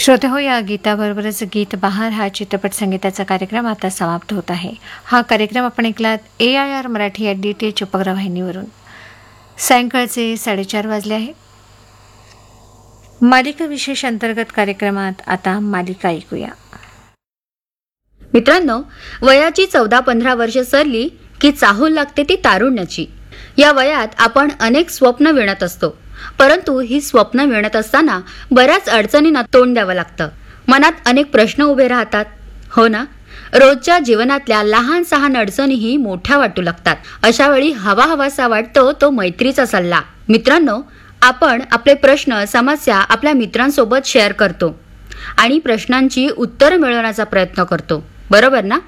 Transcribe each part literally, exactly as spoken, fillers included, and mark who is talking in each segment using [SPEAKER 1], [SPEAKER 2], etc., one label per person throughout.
[SPEAKER 1] श्रोते हो, या गीताबरोबरच गीत बहार हा चित्रपट संगीताचा कार्यक्रम आता समाप्त होत आहे. हा कार्यक्रम आपण ऐकलात ए आय आर मराठी या डी टी एच उपग्रहवाहिनीवरून. सायंकाळचे साडेचार वाजले आहे. मालिका विशेष अंतर्गत कार्यक्रमात आता मालिका ऐकूया.
[SPEAKER 2] मित्रांनो, वयाची चौदा पंधरा वर्ष सरली की चाहूल लागते ती तारुण्याची. या वयात आपण अनेक स्वप्न विणत असतो, परंतु ही स्वप्न विणत असताना बऱ्याच अडचणींना तोंड द्यावं लागतं. मनात अनेक प्रश्न उभे राहतात, हो ना? रोजच्या जीवनातल्या लहान सहान अडचणीही मोठ्या वाटू लागतात. अशा वेळी हवा हवासा वाटतो तो मैत्रीचा सल्ला. मित्रांनो, आपण आपले प्रश्न समस्या आपल्या मित्रांसोबत शेअर करतो आणि प्रश्नांची उत्तरं मिळवण्याचा प्रयत्न करतो, बरोबर ना?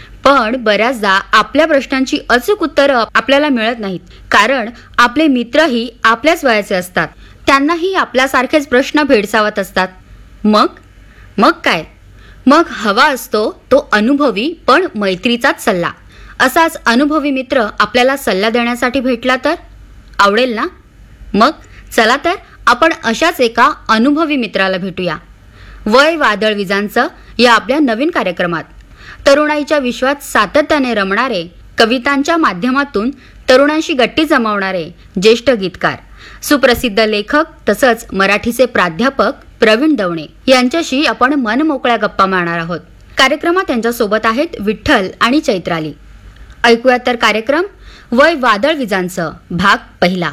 [SPEAKER 2] पण बऱ्याचदा आपल्या प्रश्नांची अचूक उत्तरं आपल्याला मिळत नाहीत, कारण आपले मित्रही आपल्याच वयाचे असतात. त्यांनाही आपल्यासारखेच प्रश्न भेडसावत असतात. मग मग काय मग हवा असतो तो अनुभवी पण मैत्रीचाच सल्ला. असाच अनुभवी मित्र आपल्याला सल्ला देण्यासाठी भेटला तर आवडेल ना? मग चला तर आपण अशाच एका अनुभवी मित्राला भेटूया. वय वादळ विजांचं या आपल्या नवीन कार्यक्रमात तरुणाईच्या विश्वात सातत्याने रमणारे, कवितांच्या माध्यमातून तरुणांशी गट्टी जमावणारे ज्येष्ठ गीतकार, सुप्रसिद्ध लेखक तसंच मराठीचे प्राध्यापक प्रवीण दवणे यांच्याशी आपण मनमोकळ्या गप्पा मारणार आहोत. कार्यक्रमात त्यांच्यासोबत आहेत विठ्ठल आणि चैत्राली. ऐकूया तर कार्यक्रम वय वादळ विजांचं भाग पहिला.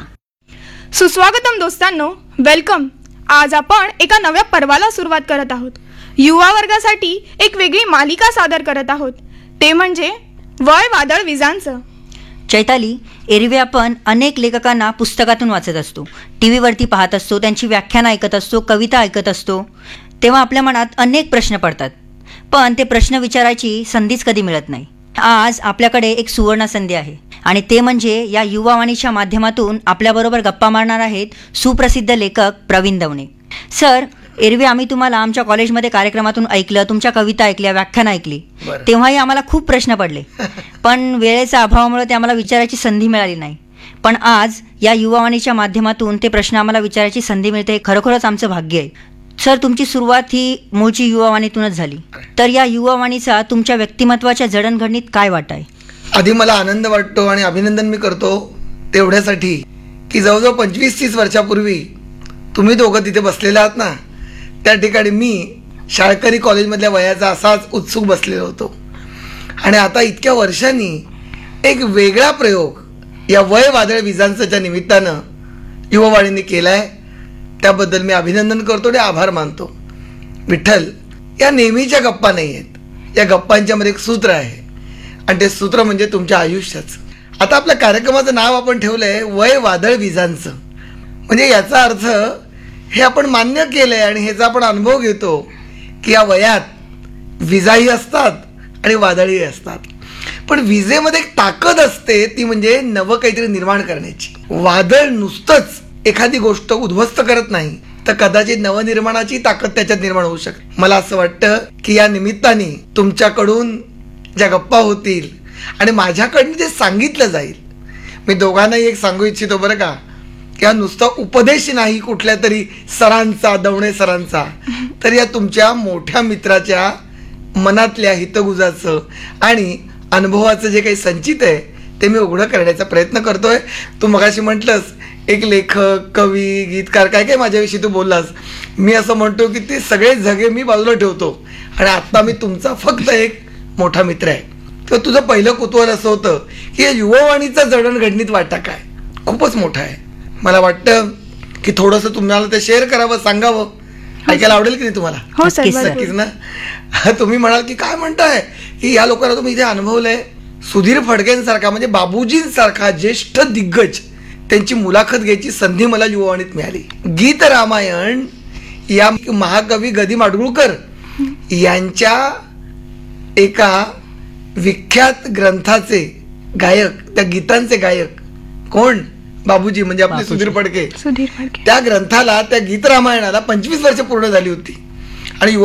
[SPEAKER 3] सुस्वागतम दोस्तांनो, वेलकम. आज आपण एका नव्या पर्वाला सुरुवात करत आहोत. युवा वर्गासाठी एक वेगळी मालिका सादर करत आहोत, ते म्हणजे वय वादळ विजांचं.
[SPEAKER 4] चैताली, एरवी आपण अनेक लेखकांना पुस्तकातून वाचत असतो, टी व्हीवरती पाहत असतो, त्यांची व्याख्यानं ऐकत असतो, कविता ऐकत असतो. तेव्हा आपल्या मनात अनेक प्रश्न पडतात, पण ते प्रश्न विचारायची संधीच कधी मिळत नाही. आज आपल्याकडे एक सुवर्ण संधी आहे आणि ते म्हणजे या युवावाणीच्या माध्यमातून आपल्याबरोबर गप्पा मारणार आहेत सुप्रसिद्ध लेखक प्रवीण दवणे. सर, एरवी आम्ही तुम्हाला आमच्या कॉलेजमध्ये कार्यक्रमातून ऐकलं, तुमच्या कविता ऐकल्या, व्याख्यानं ऐकली, तेव्हाही आम्हाला खूप प्रश्न पडले, पण वेळेच्या अभावामुळे ते आम्हाला विचारायची संधी मिळाली नाही. पण आज या युवावाणीच्या माध्यमातून ते प्रश्न आम्हाला विचारायची संधी मिळते, हे खरोखरच आमचं भाग्य आहे. सर, तुमची सुरुवात ही मूळची युवावाणीतूनच झाली, तर या युवावाणीचा तुमच्या व्यक्तिमत्वाच्या जडणघडणीत काय वाटा आहे?
[SPEAKER 5] आधी मला आनंद वाटतो आणि अभिनंदन मी करतो तेवढ्यासाठी की जवळजवळ पंचवीस तीस वर्षापूर्वी तुम्ही दोघं तिथे बसलेले आहात ना, त्या ठिकाणी मी शाळकरी कॉलेजमधल्या वयाचा असाच उत्सुक बसलेलो होतो. आणि आता इतक्या वर्षांनी एक वेगळा प्रयोग या वय वादळ विजांच्या निमित्तानं युवावाणीने केला आहे, त्याबद्दल मी अभिनंदन करतो आणि आभार मानतो. विठ्ठल, या नेहमीच्या गप्पा नाही आहेत, या गप्पांच्यामध्ये एक सूत्र आहे आणि ते सूत्र म्हणजे तुमच्या आयुष्याचं. आता आपल्या कार्यक्रमाचं नाव आपण ठेवलं आहे वय वादळ विजांचं, म्हणजे याचा अर्थ हे आपण मान्य केलं आहे आणि ह्याचा आपण अनुभव घेतो की या वयात विजाही असतात आणि वादळही असतात. पण विजेमध्ये एक ताकद असते, ती म्हणजे नवं काहीतरी निर्माण करण्याची. वादळ नुसतंच एखादी गोष्ट उद्ध्वस्त करत नाही, तर कदाचित नवनिर्माणाची ताकद त्याच्यात निर्माण होऊ शकते. मला असं वाटतं की या निमित्ताने तुमच्याकडून ज्या गप्पा होतील आणि माझ्याकडून जे सांगितलं जाईल, मी दोघांनाही एक सांगू इच्छितो बरं का, की हा नुसता उपदेश नाही कुठल्या तरी सरांचा, दवणे सरांचा, तर या तुमच्या मोठ्या मित्राच्या मनातल्या हितगुजाचं आणि अनुभवाचं जे काही संचित आहे ते मी उघडं करण्याचा प्रयत्न करतोय. तू मगाशी म्हटलंस एक लेखक, कवी, गीतकार, काय काय माझ्याविषयी तू बोललास. मी असं म्हणतो की ते सगळे झगे मी बाजूला ठेवतो आणि आता मी तुमचा फक्त एक मोठा मित्र आहे. तर तुझं पहिलं कुतूहल असं होतं की या युवावाणीचा जडणघडणीत वाटा काय, खूपच मोठा आहे. मला वाटतं की थोडंसं तुम्हाला ते शेअर करावं, सांगावं. ऐकायला आवडेल की नाही तुम्हाला?
[SPEAKER 3] हो सर,
[SPEAKER 5] नक्कीच ना. तुम्ही म्हणाल की काय म्हणताय की या लोकांना तुम्ही इथे अनुभवलंय. सुधीर फडकेंसारखा म्हणजे बाबूजींसारखा ज्येष्ठ दिग्गज, त्यांची मुलाखत घ्यायची संधी मला युवावाणीत मिळाली. गीत रामायण या महाकवी गदी माडगुळकर यांच्या एका विख्यात ग्रंथाचे गायक, त्या गीतांचे गायक कोण? बाबूजी, म्हणजे आपले सुधीर फडके.
[SPEAKER 3] सुधीर फडके.
[SPEAKER 5] त्या ग्रंथाला, त्या गीत रामायणाला पंचवीस वर्ष पूर्ण झाली होती आणि